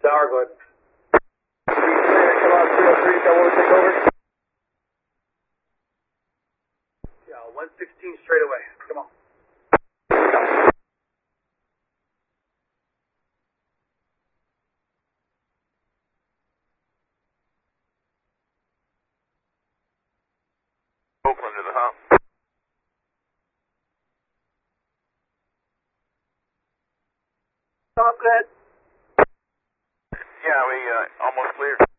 Tower, go ahead. Come on, 303, tell one to take over. Yeah, 116 straight away. Come on. Oakland to the hump. Tom, go ahead. Yeah, we almost cleared.